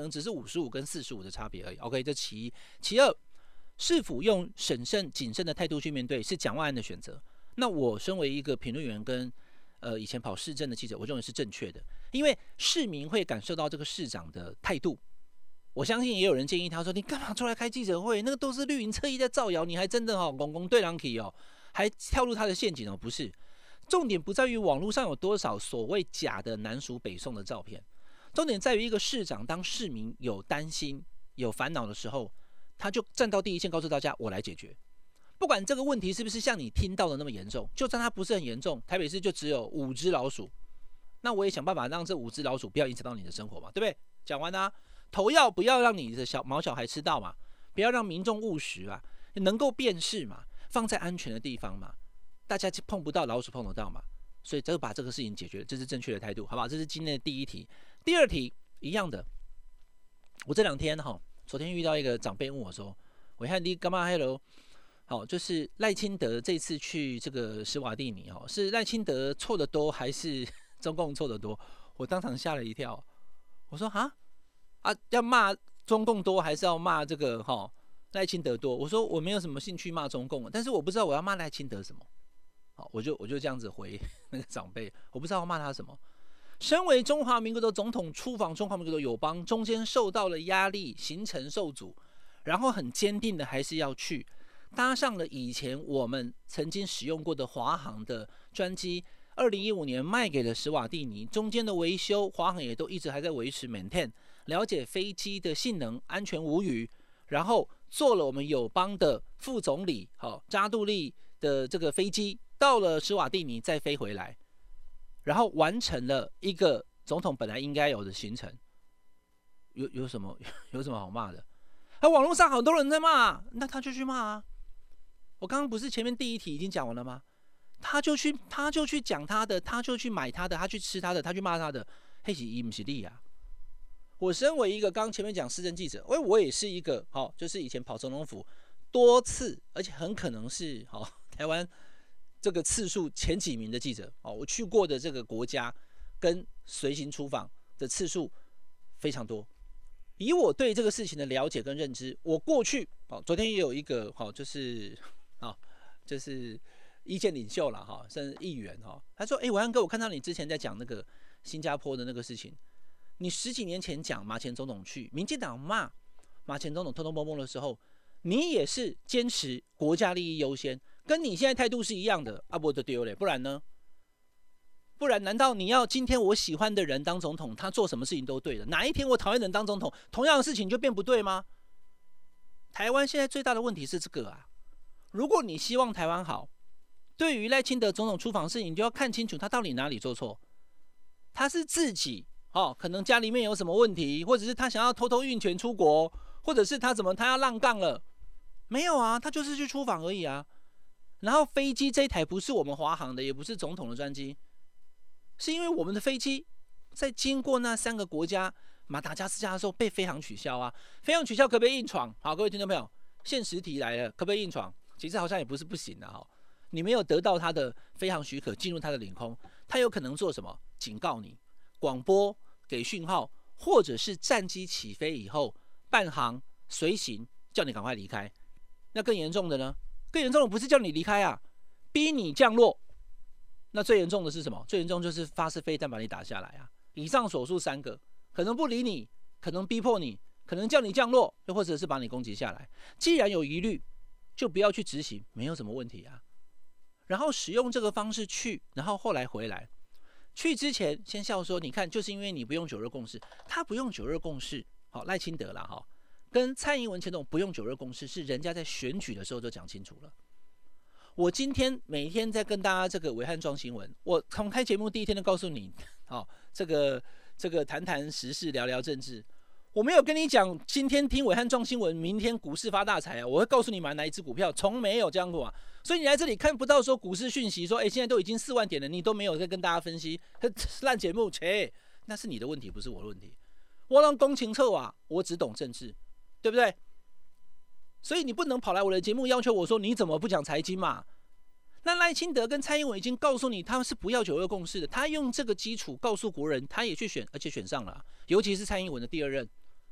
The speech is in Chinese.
能只是55跟45的差别而已。OK， 这其一。其二，是否用审慎谨慎的态度去面对，是蒋万安的选择。那我身为一个评论员跟以前跑市政的记者，我认为是正确的，因为市民会感受到这个市长的态度。我相信也有人建议他说：“你干嘛出来开记者会？那个都是绿营侧翼在造谣，你还真的公公对狼起哦，还跳入他的陷阱哦。”不是，重点不在于网络上有多少所谓假的南蜀北宋的照片，重点在于一个市长当市民有担心、有烦恼的时候，他就站到第一线，告诉大家：“我来解决。”不管这个问题是不是像你听到的那么严重，就算它不是很严重，台北市就只有5只老鼠，那我也想办法让这5只老鼠不要影响到你的生活嘛，对不对？讲完啦，头药不要让你的毛小孩吃到嘛，不要让民众误食啊，能够辨识嘛，放在安全的地方嘛，大家碰不到，老鼠碰得到嘛，所以就把这个事情解决，这是正确的态度，好不好？这是今天的第一题。第二题一样的，我这2天昨天遇到一个长辈问我说：“我看你干嘛 hello？” 好，就是赖清德这次去这个史瓦蒂尼是赖清德错的多还是中共错的多？我当场吓了一跳。我说要骂中共多还是要骂这个赖清德多？我说我没有什么兴趣骂中共，但是我不知道我要骂赖清德什么。好，我就这样子回那个长辈，我不知道要骂他什么。身为中华民国的总统出访中华民国的友邦，中间受到了压力，行程受阻，然后很坚定的还是要去。搭上了以前我们曾经使用过的华航的专机，2015年卖给了史瓦蒂尼，中间的维修华航也都一直还在维持 maintain， 了解飞机的性能，安全无虞，然后坐了我们友邦的副总理扎杜利的这个飞机，到了史瓦蒂尼再飞回来，然后完成了一个总统本来应该有的行程。有什么好骂的？网络上好多人在骂，那他就去骂啊。我刚刚不是前面第一题已经讲完了吗？他就去讲他的，他就去买他的，他去吃他的，他去骂他的，那是他不是你啊。我身为一个刚前面讲市政记者，我也是一个就是以前跑总统府多次，而且很可能是台湾这个次数前几名的记者我去过的这个国家跟随行出访的次数非常多。以我对这个事情的了解跟认知，我过去昨天也有一个就是意见领袖啦甚至议员他说：“伟安哥，我看到你之前在讲那个新加坡的那个事情，你10几年前讲马前总统去，民进党骂马前总统偷偷摸摸的时候，你也是坚持国家利益优先，跟你现在态度是一样的啊，不就对了，不然呢？不然难道你要今天我喜欢的人当总统，他做什么事情都对的？哪一天我讨厌的人当总统，同样的事情就变不对吗？台湾现在最大的问题是这个啊。如果你希望台湾好，对于赖清德总统出访事情，你就要看清楚他到底哪里做错。他是自己可能家里面有什么问题，或者是他想要偷偷运钱出国，或者是他要浪杠了？没有啊，他就是去出访而已啊。然后飞机这一台不是我们华航的，也不是总统的专机，是因为我们的飞机在经过那3个国家马达加斯加的时候被飞航取消啊。飞航取消可不可以硬闯？好，各位听众朋友，现实题来了，可不可以硬闯？其实好像也不是不行的你没有得到他的飞航许可进入他的领空，他有可能做什么？警告你，广播给讯号，或者是战机起飞以后伴航随行，叫你赶快离开。那更严重的呢？更严重的不是叫你离开啊，逼你降落。那最严重的是什么？最严重就是发射飞弹把你打下来啊！以上所述3个，可能不理你，可能逼迫你，可能叫你降落，又或者是把你攻击下来。既然有疑虑，就不要去执行，没有什么问题啊。然后使用这个方式去，然后后来回来。去之前先笑说，你看，就是因为你不用9·2共识，他不用9·2共识，赖清德啦跟蔡英文前总不用9·2共识，是人家在选举的时候就讲清楚了。我今天每天在跟大家这个暐瀚撞新闻，我从开节目第一天就告诉你，这个谈谈时事，聊聊政治。我没有跟你讲，今天听暐瀚撞新闻，明天股市发大财啊！我会告诉你买哪一只股票，从没有这样过啊。所以你来这里看不到说股市讯息，说现在都已经4万点了，你都没有在跟大家分析，烂节目，那是你的问题，不是我的问题。我让公情策啊，我只懂政治，对不对？所以你不能跑来我的节目要求我说你怎么不讲财经嘛？那赖清德跟蔡英文已经告诉你，他们是不要9·2共识的，他用这个基础告诉国人，他也去选，而且选上了，尤其是蔡英文的第2任。